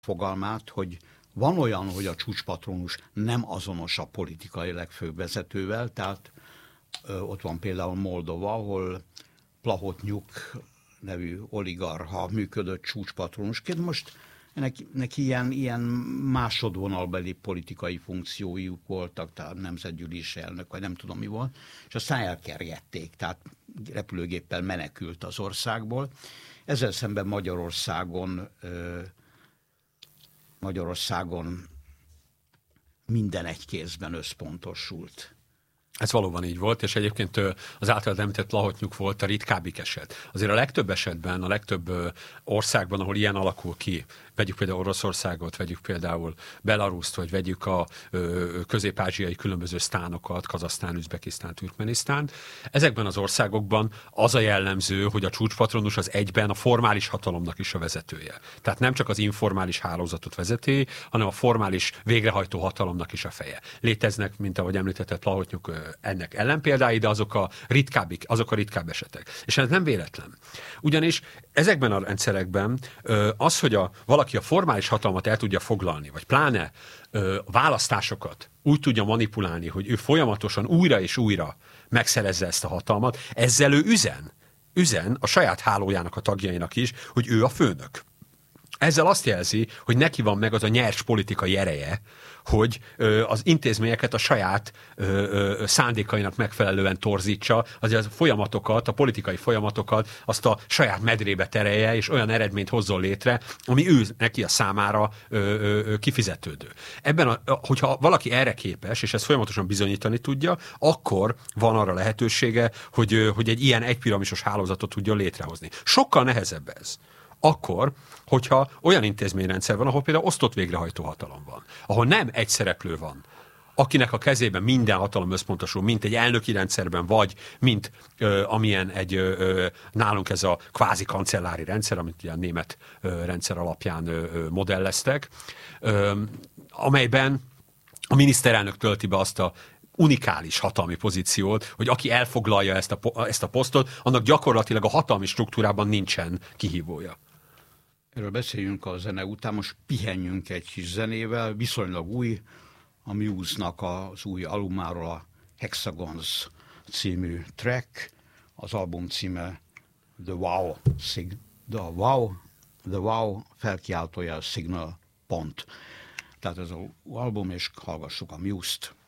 fogalmát, hogy van olyan, hogy a csúcspatronus nem azonos a politikai legfőbb vezetővel, tehát ott van például Moldova, ahol Plahotnyuk nevű oligarcha működött csúcspatronusként. Most neki ilyen másodvonalbeli politikai funkciójuk voltak, tehát nemzetgyűlési elnök, vagy nem tudom mi volt, és aztán elkergették, tehát repülőgéppel menekült az országból. Ezzel szemben Magyarországon minden egy kézben összpontosult. Ez valóban így volt, és egyébként az általad említett Plahotnyuk volt a ritkábbik eset. Azért a legtöbb esetben, a legtöbb országban, ahol ilyen alakul ki, vegyük például Oroszországot, vegyük például Belaruszt, vagy vegyük a közép-ázsiai különböző sztánokat, Kazahsztán, Üzbekisztán, Türkmenisztán. Ezekben az országokban az a jellemző, hogy a csúcspatronus az egyben a formális hatalomnak is a vezetője. Tehát nem csak az informális hálózatot vezeti, hanem a formális végrehajtó hatalomnak is a feje. Léteznek, mint ahogy említett Plahotnyuk, ennek ellenpéldái, de azok a ritkább esetek. És ez nem véletlen. Ugyanis ezekben a rendszerekben az, hogy valaki a formális hatalmat el tudja foglalni, vagy pláne választásokat úgy tudja manipulálni, hogy ő folyamatosan újra és újra megszerezze ezt a hatalmat, ezzel ő üzen a saját hálójának a tagjainak is, hogy ő a főnök. Ezzel azt jelzi, hogy neki van meg az a nyers politikai ereje, hogy az intézményeket a saját szándékainak megfelelően torzítsa, azért a folyamatokat, a politikai folyamatokat azt a saját medrébe terelje, és olyan eredményt hozzon létre, ami neki a számára kifizetődő. Hogyha valaki erre képes, és ezt folyamatosan bizonyítani tudja, akkor van arra lehetősége, hogy egy ilyen egypiramisos hálózatot tudjon létrehozni. Sokkal nehezebb ez. Akkor, hogyha olyan intézményrendszer van, ahol például osztott végrehajtó hatalom van, ahol nem egy szereplő van, akinek a kezében minden hatalom összpontosul, mint egy elnöki rendszerben, vagy mint amilyen nálunk ez a kvázi kancellári rendszer, amit a német rendszer alapján modelleztek, amelyben a miniszterelnök tölti be azt a unikális hatalmi pozíciót, hogy aki elfoglalja ezt a posztot, annak gyakorlatilag a hatalmi struktúrában nincsen kihívója. Erről beszéljünk a zene után, most pihenjünk egy kis zenével, viszonylag új, a Muse-nak az új albumáról a Hexagons című track, az album címe The Wow felkiáltója Signal pont. Tehát ez az album, és hallgassuk a Muse-t.